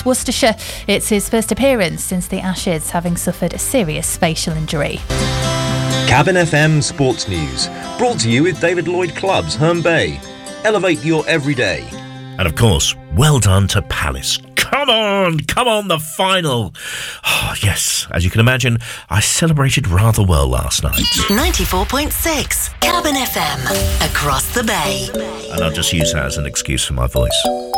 Worcestershire. It's his first appearance since the Ashes, having suffered a serious facial injury. Cabin FM Sports News, brought to you with David Lloyd Clubs, Herne Bay. Elevate your everyday. And of course, well done to Palace. Come on, the final. Oh, yes, as you can imagine, I celebrated rather well last night. 94.6 Cabin FM, across the bay. And I'll just use that as an excuse for my voice.